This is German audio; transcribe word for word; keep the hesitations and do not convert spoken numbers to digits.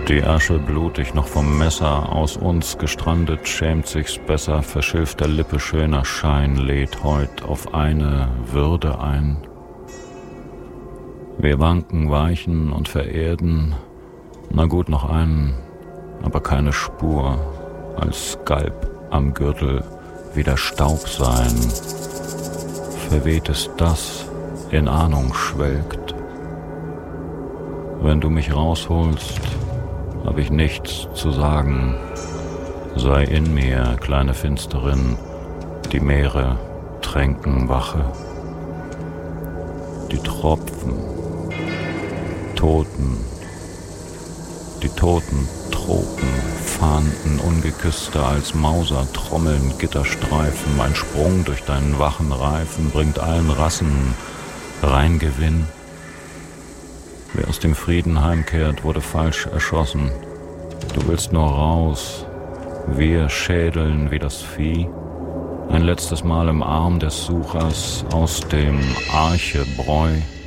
Die Asche blutig noch vom Messer, aus uns gestrandet, schämt sich's besser, verschilft der Lippe schöner Schein, lädt heut auf eine Würde ein. Wir wanken, weichen und vererden, na gut noch einen, aber keine Spur, als Skalp am Gürtel wieder Staub sein. Verweht ist das, in Ahnung schwelgt. Wenn du mich rausholst, hab ich nichts zu sagen. Sei in mir, kleine Finsterin, die Meere tränken Wache. Die Tropfen, Toten, die toten Tropen, fahnten ungeküsster als Mauser, trommeln Gitterstreifen. Mein Sprung durch deinen wachen Reifen bringt allen Rassen Reingewinn. Wer aus dem Frieden heimkehrt, wurde falsch erschossen. Du willst nur raus, wir schädeln wie das Vieh. Ein letztes Mal im Arm des Suchers aus dem Archebräu.